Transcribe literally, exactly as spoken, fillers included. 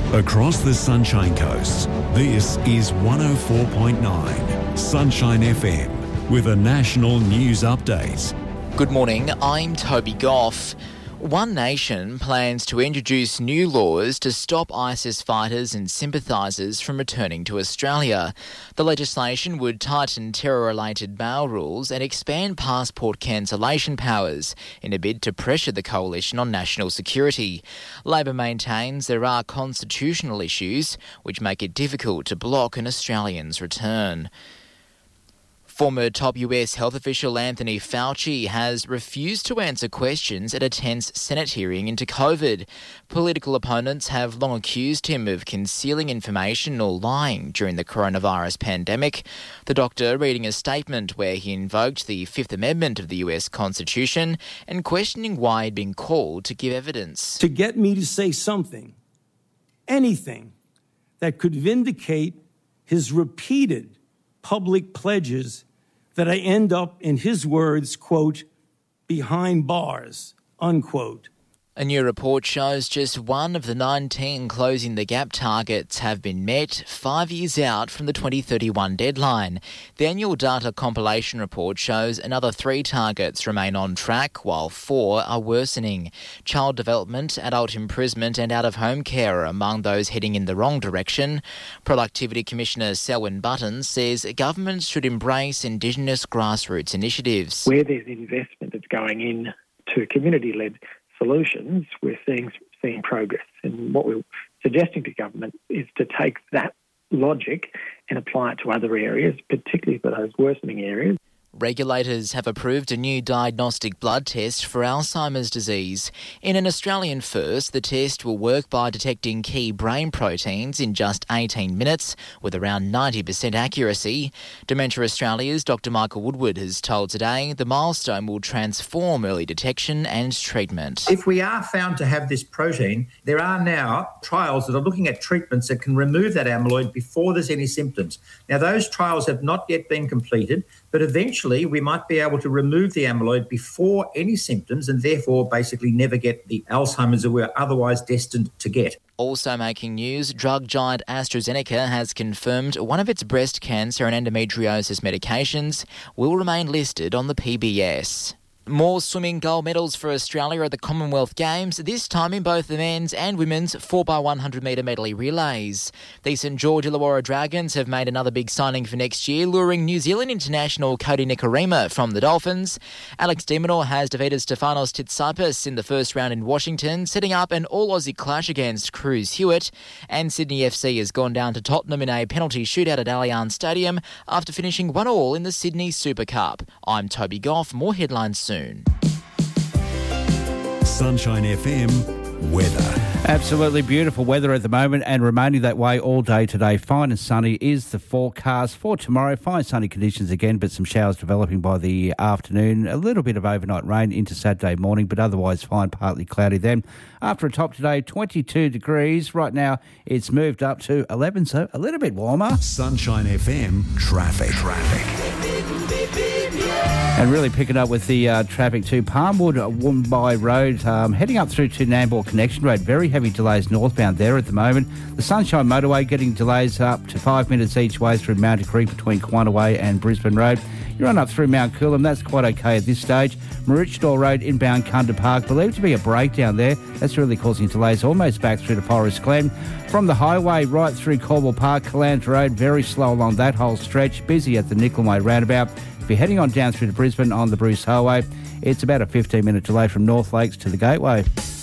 Across the Sunshine Coast, this is one oh four point nine Sunshine F M with a national news update. Good morning, I'm Toby Goff. One Nation plans to introduce new laws to stop ISIS fighters and sympathisers from returning to Australia. The legislation would tighten terror-related bail rules and expand passport cancellation powers in a bid to pressure the coalition on national security. Labor maintains there are constitutional issues which make it difficult to block an Australian's return. Former top U S health official Anthony Fauci has refused to answer questions at a tense Senate hearing into COVID. Political opponents have long accused him of concealing information or lying during the coronavirus pandemic. The doctor reading a statement where he invoked the Fifth Amendment of the U S Constitution and questioning why he'd been called to give evidence. To get me to say something, anything, that could vindicate his repeated public pledges that I end up, in his words, quote, behind bars, unquote. A new report shows just one of the nineteen Closing the Gap targets have been met five years out from the twenty thirty-one deadline. The annual data compilation report shows another three targets remain on track, while four are worsening. Child development, adult imprisonment and out-of-home care are among those heading in the wrong direction. Productivity Commissioner Selwyn Button says governments should embrace Indigenous grassroots initiatives. Where there's investment that's going in to community-led solutions, we're seeing seeing progress. And what we're suggesting to government is to take that logic and apply it to other areas, particularly for those worsening areas. Regulators have approved a new diagnostic blood test for Alzheimer's disease. In an Australian first, the test will work by detecting key brain proteins in just eighteen minutes with around ninety percent accuracy. Dementia Australia's Doctor Michael Woodward has told Today the milestone will transform early detection and treatment. If we are found to have this protein, there are now trials that are looking at treatments that can remove that amyloid before there's any symptoms. Now, those trials have not yet been completed, but eventually we might be able to remove the amyloid before any symptoms and therefore basically never get the Alzheimer's that we're otherwise destined to get. Also making news, drug giant AstraZeneca has confirmed one of its breast cancer and endometriosis medications will remain listed on the P B S. More swimming gold medals for Australia at the Commonwealth Games, this time in both the men's and women's four by one hundred metre medley relays. The St George Illawarra Dragons have made another big signing for next year, luring New Zealand international Cody Nikorima from the Dolphins. Alex de Minaur has defeated Stefanos Tsitsipas in the first round in Washington, setting up an all-Aussie clash against Cruz Hewitt. And Sydney F C has gone down to Tottenham in a penalty shootout at Allianz Stadium after finishing one all in the Sydney Super Cup. I'm Toby Goff. More headlines soon. Sunshine F M weather. Absolutely beautiful weather at the moment and remaining that way all day today. Fine and sunny is the forecast for tomorrow. Fine sunny conditions again, but some showers developing by the afternoon. A little bit of overnight rain into Saturday morning, but otherwise fine, partly cloudy then. After a top today, twenty-two degrees. Right now it's moved up to eleven, so a little bit warmer. Sunshine F M traffic. Traffic. And really picking up with the uh, traffic to Palmwood, uh, Woombye Road, um, heading up through to Nambour Connection Road. Very heavy delays northbound there at the moment. The Sunshine Motorway getting delays up to five minutes each way through Mountain Creek between Quanaway and Brisbane Road. You're on up through Mount Coolum. That's quite okay at this stage. Maroochydore Road inbound Kunda Park, believed to be a breakdown there. That's really causing delays almost back through to Forest Glen. From the highway right through Corbel Park, Calandra Road, very slow along that whole stretch. Busy at the Nicholm Way roundabout. If you're heading on down through to Brisbane on the Bruce Highway, it's about a fifteen minute delay from North Lakes to the Gateway.